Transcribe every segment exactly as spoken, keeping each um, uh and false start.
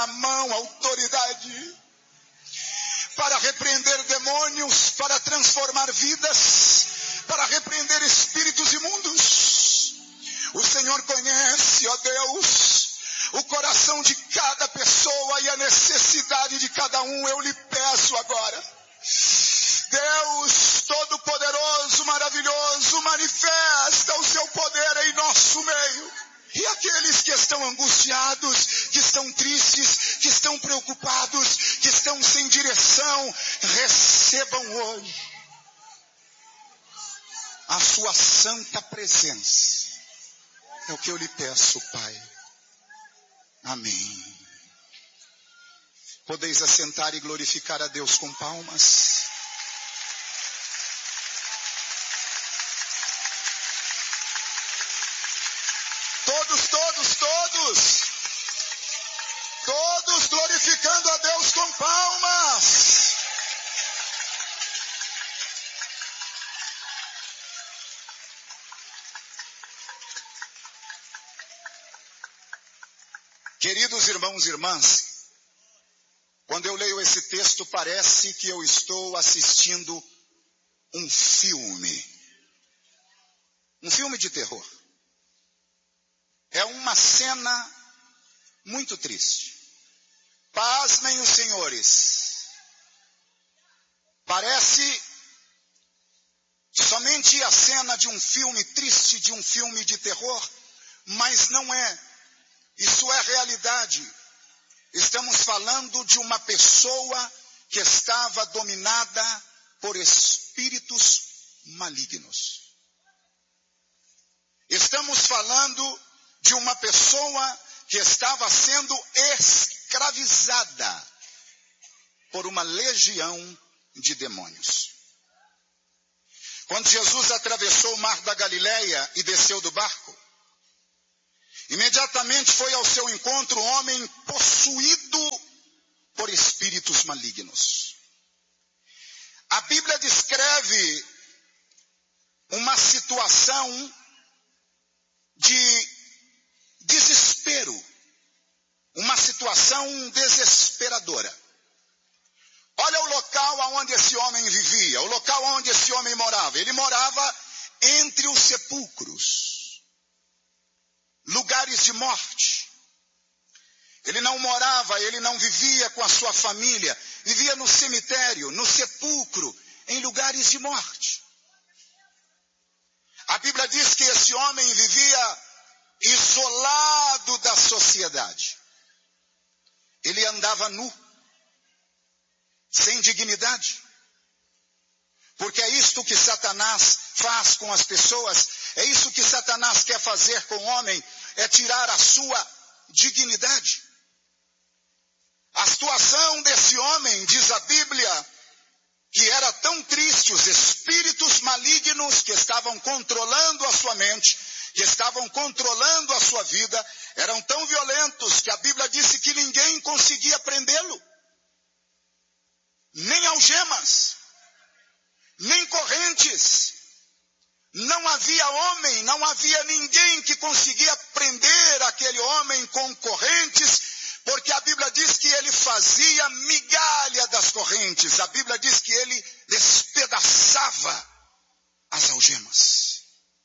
na mão autoridade para repreender demônios, para transformar vidas, para repreender espíritos imundos. O Senhor conhece, ó Deus, o coração de cada pessoa e a necessidade de cada um. Eu lhe peço agora, Deus Todo-Poderoso, maravilhoso, manifesta o seu poder em nosso meio. E aqueles que estão angustiados, que estão tristes, que estão preocupados, que estão sem direção, recebam hoje a sua santa presença. É o que eu lhe peço, Pai. Amém. Podeis assentar e glorificar a Deus com palmas. Todos, todos, todos. Todos glorificando a Deus com palmas. Queridos irmãos e irmãs, quando eu leio esse texto, parece que eu estou assistindo um filme. Um filme de terror. É uma cena muito triste. Pasmem os senhores. Parece somente a cena de um filme triste, de um filme de terror, mas não é. Isso é realidade. Estamos falando de uma pessoa que estava dominada por espíritos malignos. Estamos falando de uma pessoa que estava sendo escravizada por uma legião de demônios. Quando Jesus atravessou o mar da Galileia e desceu do barco, imediatamente foi ao seu encontro um homem possuído por espíritos malignos. A Bíblia descreve uma situação de desespero, uma situação desesperadora. Olha o local onde esse homem vivia, o local onde esse homem morava. Ele morava entre os sepulcros, lugares de morte. Ele não morava, ele não vivia com a sua família, vivia no cemitério, no sepulcro, em lugares de morte. A Bíblia diz que esse homem vivia isolado da sociedade. Ele andava nu, sem dignidade. Porque é isto que Satanás faz com as pessoas, é isso que Satanás quer fazer com o homem, é tirar a sua dignidade. A situação desse homem, diz a Bíblia, que era tão triste, os espíritos malignos que estavam controlando a sua mente, que estavam controlando a sua vida, eram tão violentos que a Bíblia disse que ninguém conseguia prendê-lo. Nem algemas, nem correntes. Não havia homem, não havia ninguém que conseguia prender aquele homem com correntes, porque a Bíblia diz que ele fazia migalha das correntes. A Bíblia diz que ele despedaçava as algemas.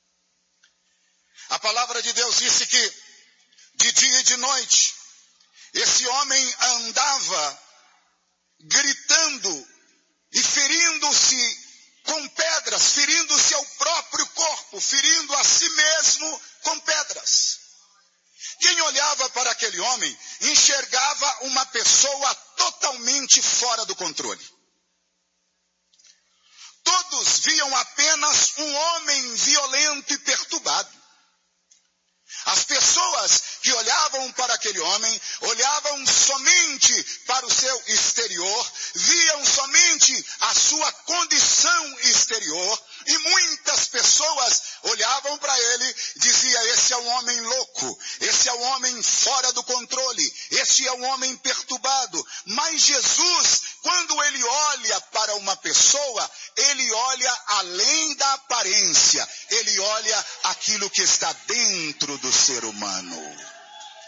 A palavra de Deus disse que de dia e de noite esse homem andava gritando e ferindo-se com pedras, ferindo-se ao próprio corpo, ferindo a si mesmo com pedras. Quem olhava para aquele homem enxergava uma pessoa totalmente fora do controle. Todos viam apenas um homem violento e perturbado. As pessoas que olhavam para aquele homem, olhavam somente para o seu exterior, viam somente a sua condição exterior, e muitas pessoas olhavam para ele e diziam: esse é um homem louco, esse é um homem fora do controle, esse é um homem perturbado. Mas Jesus, quando ele olha para uma pessoa, ele olha além da aparência, ele olha aquilo que está dentro do ser humano.